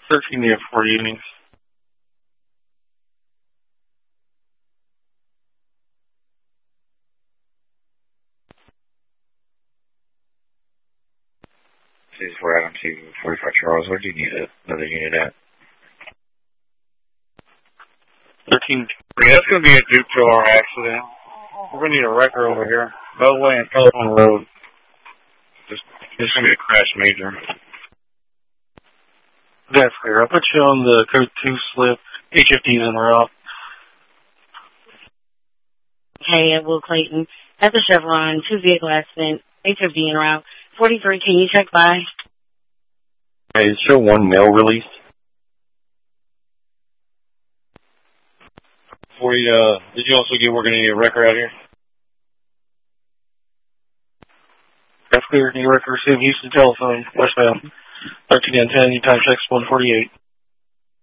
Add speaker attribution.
Speaker 1: 13, you have 4 evenings.
Speaker 2: We're out to 45 Charles. Where do you need another unit at?
Speaker 1: 13. Yeah, that's going to be a due to our accident. We're going to need a wrecker over here. Beltway and Telephone Road. Just going to be a crash major. That's clear. I'll put you on the code 2 slip. HFD's en route.
Speaker 3: Hey, Will Clayton. At the Chevron, 2 vehicle accident, HFD en route. 43, can you check by?
Speaker 1: Hey, show 1 mail release. 40, did you also get we're going to need a wrecker out here? That's clear. New record received Houston telephone. Westbound. 13 and 10, you time checks 148.